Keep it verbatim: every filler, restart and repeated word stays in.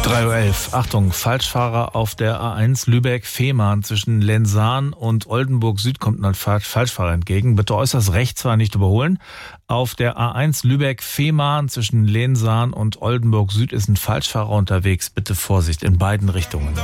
drei Uhr elf. Achtung, Falschfahrer auf der A eins Lübeck-Fehmarn zwischen Lensahn und Oldenburg Süd kommt ein Falschfahrer entgegen. Bitte äußerst rechts fahren, nicht überholen. Auf der A eins Lübeck-Fehmarn zwischen Lensahn und Oldenburg Süd ist ein Falschfahrer unterwegs. Bitte Vorsicht in beiden Richtungen.